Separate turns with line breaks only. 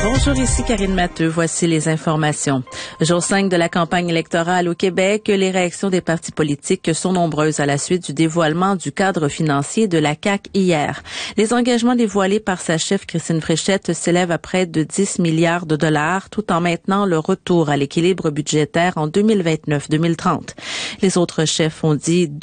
Bonjour, ici Karine Matteux. Voici les informations. Jour 5 de la campagne électorale au Québec, les réactions des partis politiques sont nombreuses à la suite du dévoilement du cadre financier de la CAQ hier. Les engagements dévoilés par sa chef Christine Fréchette s'élèvent à près de 10 milliards de dollars, tout en maintenant le retour à l'équilibre budgétaire en 2029-2030. Les autres chefs ont dit